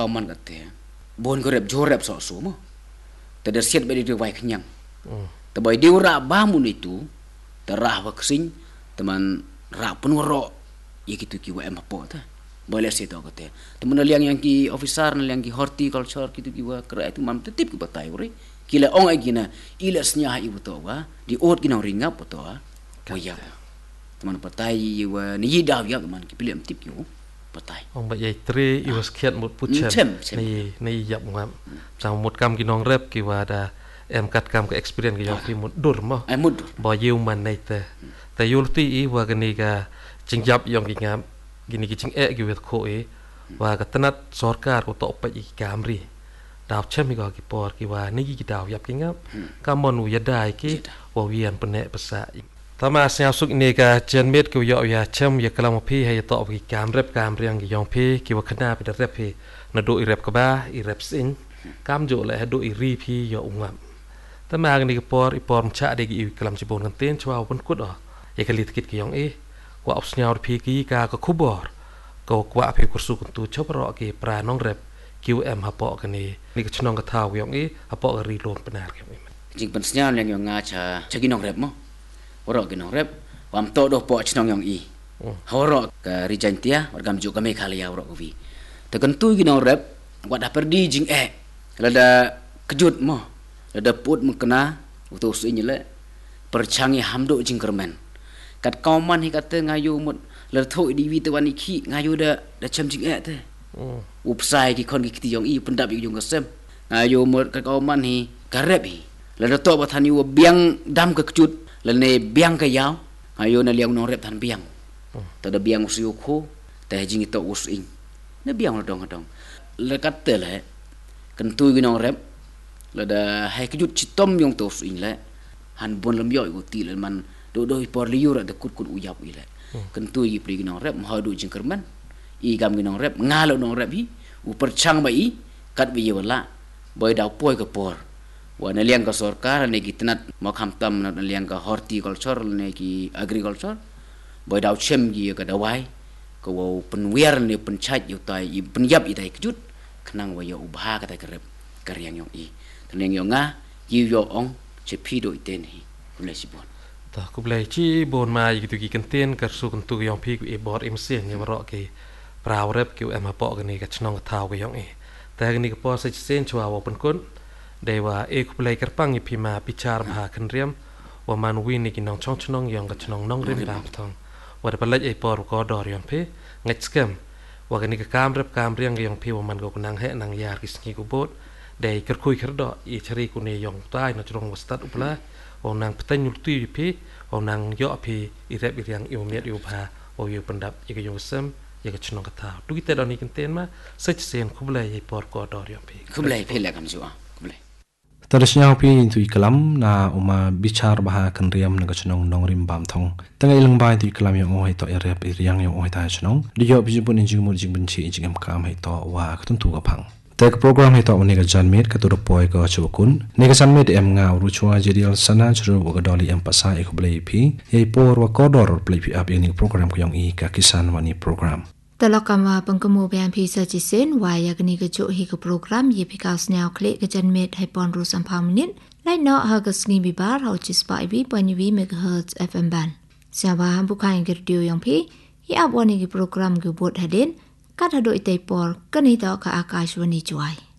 man kate bon ko rep jorep so sumo te der siet be di wai kenyang te boy di ura bamun itu terah vaksin teman ra pun woro ikitu ki wa emapo ta boleh sih to kate teman liang yang ki officer liang ki horticulture kitu ki wa kera itu mam tetip ki batai uri kila ong ai gina ilasnya ibu to wa di ot gina ringap to wa koya teman batai wa ni daw ya teman ki pilih tip ki batai ông bây giờ tre iwas kiat một put chen này dập ngam sang một cam kinong rep ki wa da em kat cam ke experience ki yok một dur mo bo yiu man nei te yul ti i wa gani ka ching jap yong ki ngam gini ki ching ki wet ko wa ka tanat sarkar ko to pa i kamri daw chem mi ko ki por ki wa ni ki daw yap ki ngam ka mon u yadai ki wa wian pene pasa Tama asnya suk ini ka jenmet ki yo ya chem ya kalam phi hay to ki cam rep cam riang ki yong phi ki wa khana pe rep phi na do i rep ka ba i rep sin cam jo le do i ri phi yo ungam Tama ni ki por cha de ki kalam chibon kan ten chwa pun kut e ka lit kit ki yong kwa opsnya phi ki ka ka khubor ko kwa phi kursu kun tu chopro ki pra nong rep QM hapo ka ni ka chnong ka thaw yong hapo ka ri lon penar ki jing pensnya yang yo nga cha ginong rep mo Orang ginong rep, wam to do po chnong yang i. Horo ke Rijantia, wargam juk kami kali ya orang uvi. Terkentu ginong rep, buat dapat di jing lada kejut mo, lada put mengkena, utus ini le, percangi hamdo jing kermen. Kat kauman hi kata ngayu mut, lada thoi di witawan iki ngayu da cem jing te. Upsai ki kon ki kiti yang i pendap yung kesem. Ngayu mut kat kauman hi karep hi. Lada to batani wa biang dam ke kejut. Lene biang ke yau, ayo na liang nong rep tan biang. Tada biang usiu ko, teh jing itu using. Na biang dong. Lekat le, kentu ginong rep, lada hai kejut citom yang tu using le, han bon lem yo iguti le man do por liur ada kut uyap ile. Kentu i pri ginong rep, mau do jing kerman, i gam ginong rep, ngalo nong rep hi, percang bai, kat biye wala, boy daw poy ke por. Wana liang ka sarkar ne ki tenat makhamtam na liang ka horticulture ne ki agriculture boy daw chem gi ka dawai ko wo penwiar ne penchat yu tai i penyap i tai kejut kenang wa yo ubha ka tai kerep karyang yong i teneng yo nga yu yo ong che pido iten hi kulai sibon ta kulai chi bon ma gitu ki kenten kar su kuntu yong pi ku e bor im sen ye ro ki praw rep ki em po ka ni ka chnong thau ka yong ta ni ka po se sen chwa wo pen kun Dewa kulai kerpang ipi ma bicara bah kenriam, wa manwi ni kinong chong chnong yang ka chnong nong rim bap thong, wa de palaj por ko dor yang pe ngach scam, wa ka ni ka kam riang yang pe wa man go nang he nang yar kisni ku bot, de kerkui kerdo i chari ku ne yang tai na chrong wastat upla, wa nang peten yul tu pe, wa nang yo pe i rep yang i umiat yu pha, wa yu pendap i ka yo sem, i ka chnong ka tha. Tu kita doni kenten ma, sech sen kulai por ko dor yang pe. Kulai pe la kam jua. Terusnya pi itu ikalam na uma bicar baha kenriam na kacunong nong rim bam thong tengah ilang ba itu ikalam yang oh itu erep iriang yang oh itu cunong dia bijipun injing mu jing benci injing kam itu wa ketentu kapang tek program itu unik janmit ketua poi ke cubukun nika janmit em nga uruchua jadi sana juru wa doli em pasa ik blai pi yai por wa kodor blai pi ab ini program ko yang i ka kisan wani program Telokama pengkemu BMP sajisen waya gani kejuk hi ke program ye pikaus nyau klik ke janmet hai pon ru sampah menit lai no ha ke sngi bibar hau cis pa ibi panyiwi MHz FM ban. Siapa hampu kain ke radio yang pi hi abwani ke program ke buat hadin kat hado itai por kani tau ka akashwani juai.